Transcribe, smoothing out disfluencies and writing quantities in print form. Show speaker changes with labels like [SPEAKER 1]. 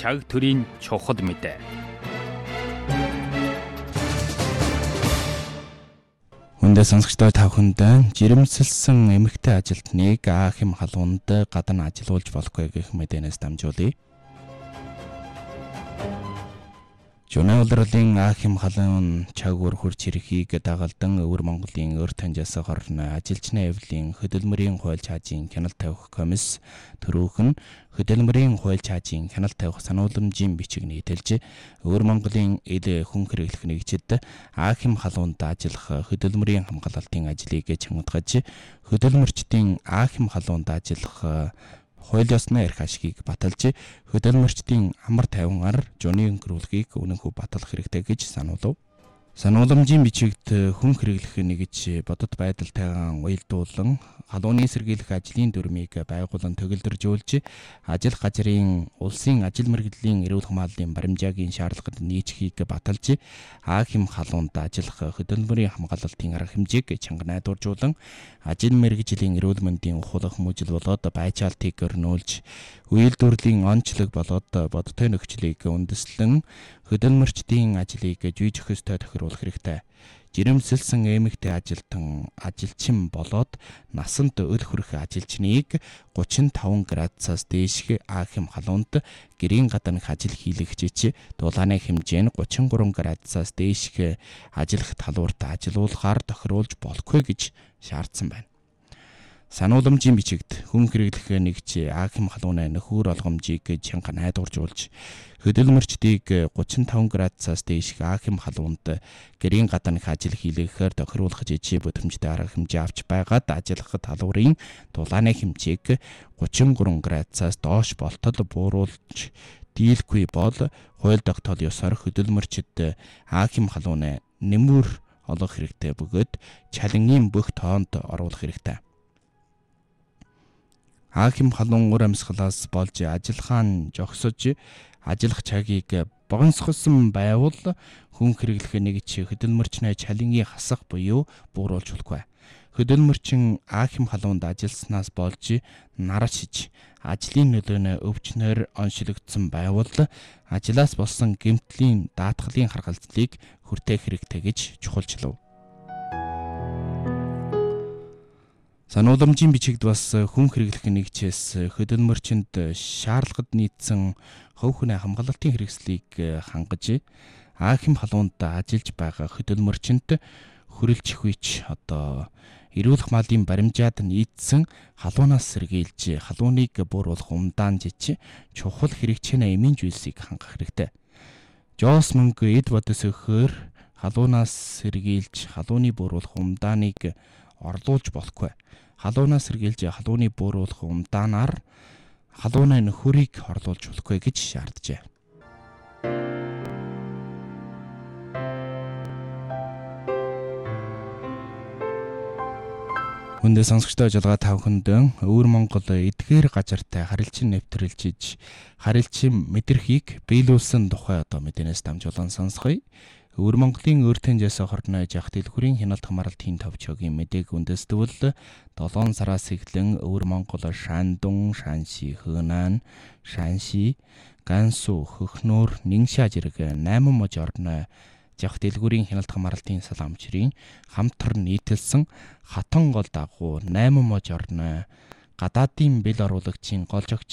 [SPEAKER 1] чаг төрийн чухал мэдээ.
[SPEAKER 2] Хүндээ сонсогчдоо та бүхэнд жирэмсэлсэн эмэгтэй ажилтныг Аахим халуунд гадна ажиллуулж болохгүй гэх мэдээнээс дамжуулъя. Жоней улирлын Аахим халуун чаг өр хурц ирэхийг дагалдан Өвөр Монголын өр танжаас хорно ажилчны эвлийн хөдөлмөрийн хууль цаажийн хяналт тавих комисс төрөөхн хөдөлмөрийн хууль цаажийн хяналт тавих сануулмжийн бичиг нийтэлж Өвөр Монголын ил хүн хэрэглэх нэгжид Аахим халуунд ажиллах хөдөлмөрийн хамгаалалтын ажлыг чангадгаж хөдөлмөрчдийн Аахим халуунд ажиллах хууль ёсны эрх ашгийг баталж хөдөлмөрчдийн амар тайван жуны өнгөрүүлгийг үнэнхүү баталах хэрэгтэй гэж сануулв. Санууламжийн бичигт хүн хэрэглэх нэгж бодит байдалтайгаан уялдуулан халууны сэргийлэх ажлын дүрмийг байгуулан төгөлдржүүлж ажил газрын улсын ажил мэргэжлийн эрүүл хамгааллын баримжаагийн шаардлагад нийцхийг баталж Аахим халуунд ажиллах хөдөлмөрийн хамгаалалтын арга хэмжээг чанга найдваржуулан ажил мэргэжлийн эрүүл мэндийн ухуулах мужил болоод байчаалтыг өрнүүлж үйлдвэрлэлийн онцлог болоод бодтой нөхцөлийг үндэслэн хөдөлмөрчдийн ажлыг жүйж өгөхөстэй тохируулах хэрэгтэй. Жирэмсэлсэн эмэгтэй ажилчин болоод насанд өл хүрэх ажилчныг 35 градусаас дээшх Аахим халуунд гэрийн гаднах ажил хийлэгчиж дулааны хэмжээ нь 33 градусаас дээшх ажиллах талбарт ажиллуулахаар тохируулж болохгүй гэж шаардсан байна. Санууламжийн бичигт хүн хэрэглэх нэгж Аахим халууны нөхөр олгомжийг чанга найдваржуулж хөдөлмөрчдийг 35 градусаас дээшх Аахим халуунд гэрийн гаднах ажил хийлгэхээр тохируулах жижиг бүтээмжтэй арга хэмжээ авч байгаад ажиллах талбарын дулааны хэмжээг 33 градусаас доош болтол бууруулж дийлэхгүй бол хууль тогтоол ёсоор хөдөлмөрчд Аахим халууны нэмүр олох хэрэгтэй бөгөөд чалангийн бүх тоонд оруулах хэрэгтэй. Аахим халуун өр амьсгалаас болж ажиллахаан жогсож ажиллах цагийг богиносгосон байвал хүн хэрэглэх нэгж хөдөлмөрчнөө чалангийн хасах буюу бууруулж болохгүй. Хөдөлмөрчин Аахим халуунд ажилласнаас болж нарашиж ажлын нөлөөнөө өвчнөр оншилогдсон байвал ажлаас болсон гэмтлийн даатгалын харгалзлыг хүртээх хэрэгтэй гэж чухалчлав. Санууламжийн бичигд бас хүн хэрэглэх нэгжээс хөдөлмөрчөнд шаардлагад нийцсэн хувь хүний хамгаалалтын хэрэгслийг хангаж Аахим халуунд ажиллаж байгаа хөдөлмөрчөнд хүрэлцэх үеч эрүүл хамгааллын баримжаад нийцсэн халуунаас сэргийлж халууныг бууруулах умдаанжич чухал хэрэгцээний эмийн зүйлсийг хангах хэрэгтэй. Жоос мөнгө эд бодос өгөхөөр халуунаас сэргийлж халууны бууруулах умдааныг орлуулж болохгүй. Халуунаас сэргийлж халууны бууруулах умдаанаар халууны нөхөрийг орлуулж болохгүй гэж шаарджээ. Хүндээ сонсогчдоо жалгаа та бүхэнд Өвөр Монгол эдгээр газартай харилцан нэвтрүүлж харилцан мэдрэхийг биелүүлсэн тухай мэдээнээс дамжуулан сонсгоё. Өвөр Монголын өр танжаас хорно жах дэлгүүрийн хяналт хамгаалалтын товчоогийн мэдээг үндэслэвэл 7 сараас эхлэн Өвөр Монгол Шандун, Шанси, Хөнан, Шанси, Гансу, Хөхнөр, Нингшаа зэрэг 8 муж орно жах дэлгүүрийн хяналт хамгаалалтын салаамчрын хамтар нийтэлсэн хатан гол дагуу 8 муж орно гадаадын бэл оруулагчийн голжогч